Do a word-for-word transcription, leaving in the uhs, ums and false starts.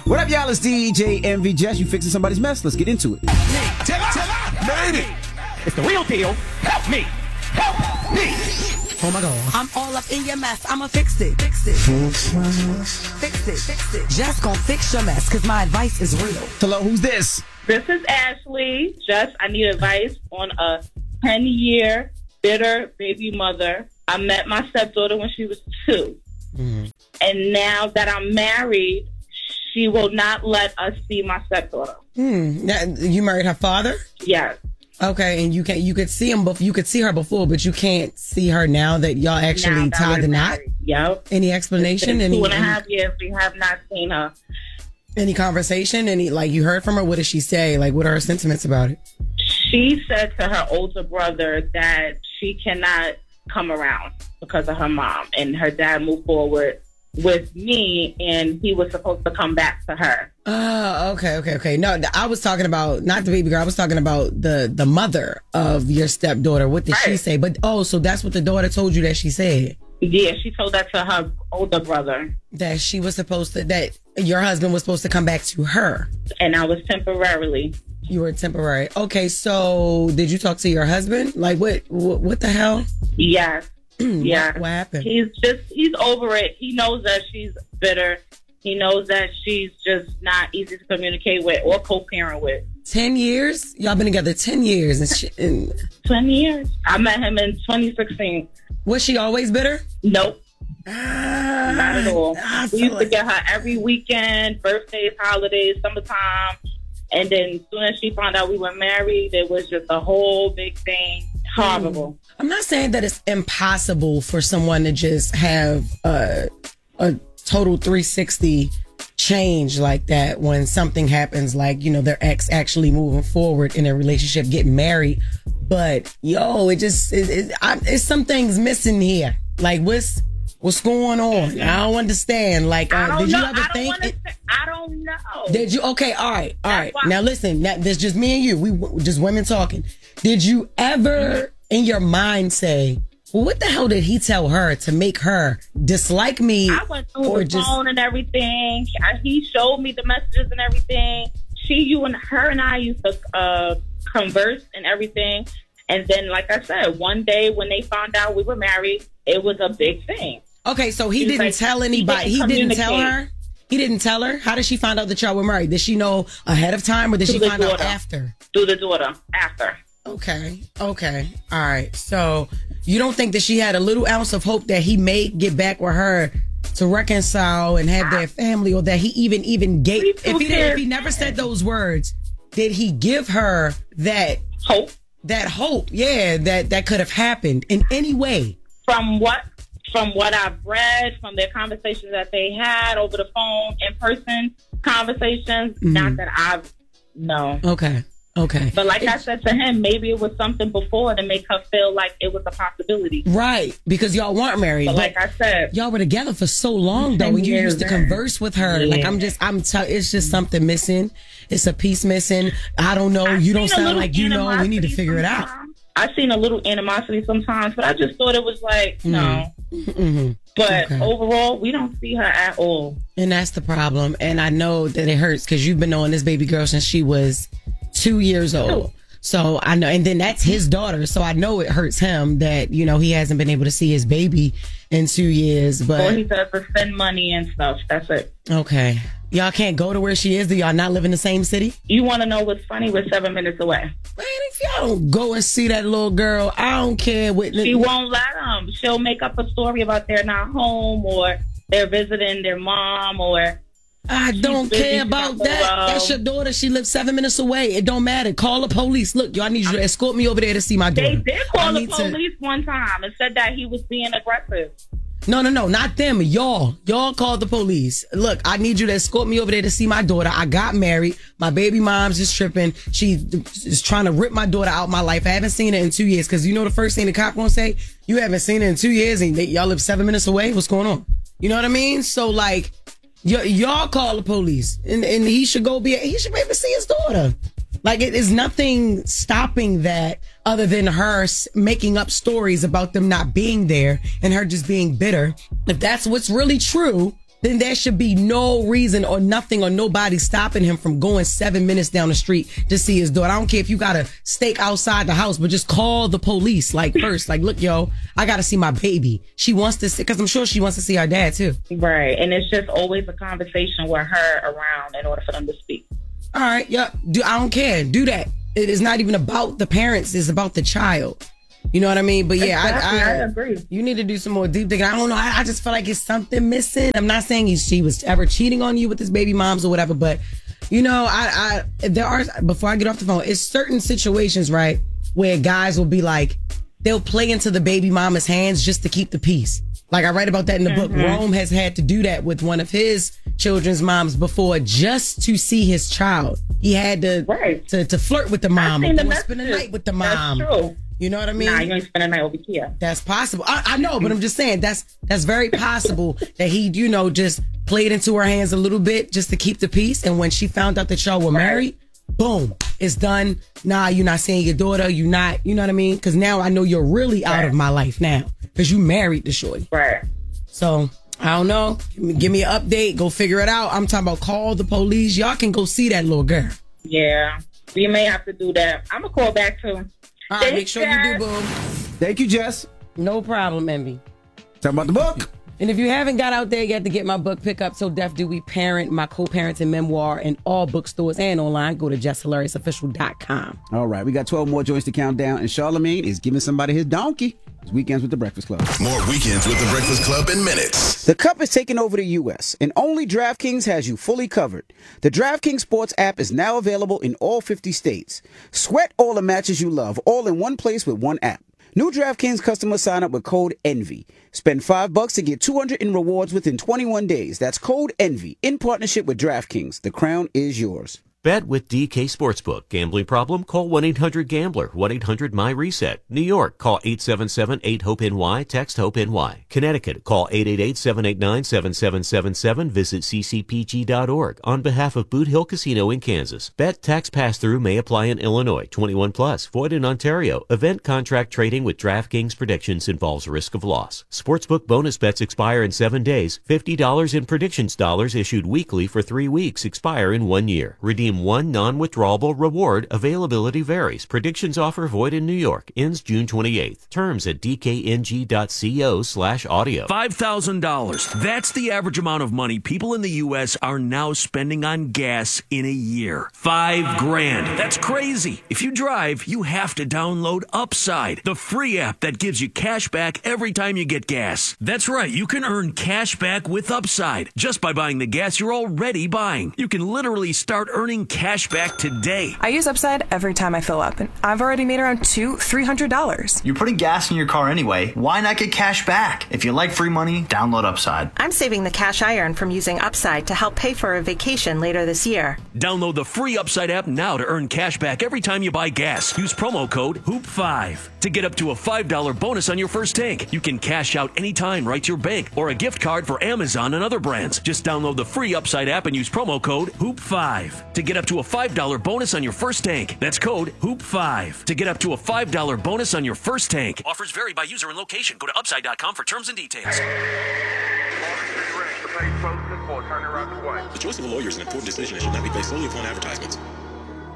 What up, y'all? It's D J M V Jess. You fixing somebody's mess? Let's get into it. Tell her, tell her, made it. It's the real deal. Help me. Help me. Oh my God. I'm all up in your mess. I'ma fix it. Fix it. Fix it. Fix it. Just gonna fix your mess, cause my advice is real. Hello, who's this? This is Ashley. Just, I need advice on a ten-year bitter baby mother. I met my stepdaughter when she was two. Mm-hmm. And now that I'm married, she will not let us see my stepdaughter. Hmm. Now, you married her father? Yes. Okay, and you can you could see him, bef- you could see her before, but you can't see her now that y'all actually tied the knot. Yep. Any explanation? It's been two any, and a half years we have not seen her. Any conversation? Any like you heard from her? What did she say? Like, what are her sentiments about it? She said to her older brother that she cannot come around because of her mom, and her dad moved forward with me, and he was supposed to come back to her. Oh, okay, okay, okay. No, I was talking about not the baby girl. I was talking about the the mother of your stepdaughter. What did right. she say? But oh, so that's what the daughter told you that she said. Yeah, she told that to her older brother. That she was supposed to, that your husband was supposed to come back to her. And I was temporarily. You were temporary. Okay, so did you talk to your husband? Like, what what, what the hell? Yes. Yeah. What, what happened? He's just, he's over it. He knows that she's bitter. He knows that she's just not easy to communicate with or co-parent with. Ten years? Y'all been together ten years. And, she, and twenty years. I met him in twenty sixteen. Was she always bitter? Nope. Uh, Not at all. We used like... to get her every weekend, birthdays, holidays, summertime. And then as soon as she found out we were married, it was just a whole big thing. Horrible. I'm not saying that it's impossible for someone to just have a, a total three sixty change like that when something happens, like, you know, their ex actually moving forward in a relationship, getting married. But, yo, it just, it, it, I, it's some things missing here. Like, what's what's going on? I don't understand. Like, uh, I don't did you know. ever I think? Don't it, say, I don't know. Did you? Okay, all right, all That's right. why. Now, listen, that, there's just me and you. We just women talking. Did you ever, mm-hmm. in your mind, say, well, what the hell did he tell her to make her dislike me? I went through or the just... phone and everything. He showed me the messages and everything. She, you, and her and I used to uh, converse and everything. And then, like I said, one day when they found out we were married, it was a big thing. Okay, so he, he didn't like, tell anybody. He didn't, he didn't tell her? He didn't tell her? How did she find out that y'all were married? Did she know ahead of time or did Through she find daughter. out after? Through the daughter, after. Okay, okay. All right. So you don't think that she had a little ounce of hope that he may get back with her to reconcile and have their family, or that he even even gave, if he, did, if he never said those words, did he give her that hope? That hope, yeah, that, that could have happened in any way. From what from what I've read, from their conversations that they had over the phone, in person conversations, mm-hmm. not that I've no. Okay. Okay. But like it's, I said to him, maybe it was something before to make her feel like it was a possibility. Right. Because y'all weren't married. But, but like I said, y'all were together for so long though. When you used to converse with her. Yeah. Like I'm just I'm t- it's just something missing. It's a piece missing. I don't know. I've you don't sound like you know. We need to figure sometimes. it out. I've seen a little animosity sometimes, but I just thought it was like, mm-hmm. no. Mm-hmm. But okay. overall, we don't see her at all. And that's the problem. And I know that it hurts because you've been knowing this baby girl since she was two years old. So I know, and then that's his daughter. So I know it hurts him that, you know, he hasn't been able to see his baby in two years. But or he does to spend money and stuff. That's it. Okay. Y'all can't go to where she is? Do y'all not live in the same city? You want to know what's funny? We're seven minutes away. Man, if y'all don't go and see that little girl, I don't care. What she won't let them. She'll make up a story about they're not home or they're visiting their mom or... I don't care about that. That's your daughter. She lives seven minutes away. It don't matter. Call the police. Look, yo, I need you to escort me over there to see my daughter. They did call the police to... one time and said that he was being aggressive. No, no, no, not them. Y'all. Y'all called the police. Look, I need you to escort me over there to see my daughter. I got married. My baby mom's just tripping. She is trying to rip my daughter out my life. I haven't seen her in two years. Because you know the first thing the cop gonna say? You haven't seen her in two years and they, y'all live seven minutes away? What's going on? You know what I mean? So, like... Y- y'all call the police, and, and he should go be. He should be able to see his daughter. Like it is nothing stopping that other than her s- making up stories about them not being there and her just being bitter. If that's what's really true, then there should be no reason or nothing or nobody stopping him from going seven minutes down the street to see his daughter. I don't care if you got to stake outside the house, but just call the police like first. Like, look, yo, I got to see my baby. She wants to see, because I'm sure she wants to see her dad too. Right. And it's just always a conversation with her around in order for them to speak. All right. Yep. Do, I don't care. Do that. It is not even about the parents. It's about the child. You know what I mean? But yeah, exactly, I, I, I agree. You need to do some more deep thinking. I don't know. I, I just feel like it's something missing. I'm not saying he, she was ever cheating on you with his baby moms or whatever, but you know, I, I there are, before I get off the phone, it's certain situations, right, where guys will be like, they'll play into the baby mama's hands just to keep the peace. Like I write about that in the mm-hmm. book. Rome has had to do that with one of his children's moms before just to see his child. He had to right. to, to flirt with the mom or the spend the night with the mom. That's true. You know what I mean? Nah, you ain't spend a night over here. That's possible. I, I know, but I'm just saying that's that's very possible that he, you know, just played into her hands a little bit just to keep the peace. And when she found out that y'all were married, boom, it's done. Nah, you're not seeing your daughter. You're not, you know what I mean? Because now I know you're really out right. of my life now because you married the shorty. Right. So I don't know. Give me, give me an update. Go figure it out. I'm talking about call the police. Y'all can go see that little girl. Yeah, we may have to do that. I'm gonna call back too. All right, make sure you do, boom. Thank you, Jess. No problem, Envy. Talk about the book. And if you haven't got out there yet to get my book, pick up So Deaf Do We Parent, my co-parenting memoir in all bookstores and online. Go to jess hilarious official dot com. All right, we got twelve more joints to count down, and Charlamagne is giving somebody his donkey. It's Weekends with the Breakfast Club. More Weekends with the Breakfast Club in minutes. The Cup is taking over the U S, and only DraftKings has you fully covered. The DraftKings Sports app is now available in all fifty states. Sweat all the matches you love, all in one place with one app. New DraftKings customers sign up with code ENVY. Spend five bucks to get two hundred in rewards within twenty-one days. That's code ENVY in partnership with DraftKings. The crown is yours. Bet with D K Sportsbook. Gambling problem? Call one eight hundred gambler. one eight hundred my reset. New York, call eight seven seven eight hope N Y. Text HOPE-NY. Connecticut, call eight eight eight seven eight nine seven seven seven seven. Visit c c p g dot org. On behalf of Boot Hill Casino in Kansas. Bet tax pass-through may apply in Illinois. twenty-one plus. Void in Ontario. Event contract trading with DraftKings predictions involves risk of loss. Sportsbook bonus bets expire in seven days. fifty dollars in predictions dollars issued weekly for three weeks expire in one year. Redeem one non-withdrawable reward. Availability varies. Predictions offer void in New York. Ends June twenty-eighth. Terms at d k n g dot co slash audio. five thousand dollars. That's the average amount of money people in the U S are now spending on gas in a year. Five grand. That's crazy. If you drive, you have to download Upside, the free app that gives you cash back every time you get gas. That's right. You can earn cash back with Upside just by buying the gas you're already buying. You can literally start earning cash back today. I use Upside every time I fill up, and I've already made around two, three hundred dollars. You're putting gas in your car anyway. Why not get cash back? If you like free money, download Upside. I'm saving the cash I earn from using Upside to help pay for a vacation later this year. Download the free Upside app now to earn cash back every time you buy gas. Use promo code hoop five to get up to a five dollar bonus on your first tank. You can cash out anytime right to your bank or a gift card for Amazon and other brands. Just download the free Upside app and use promo code hoop five to get up to a five dollar bonus on your first tank. That's code hoop five to get up to a five dollar bonus on your first tank. Offers vary by user and location. Go to upside dot com for terms and details. The choice of a lawyer is an important decision and should not be based solely upon advertisements.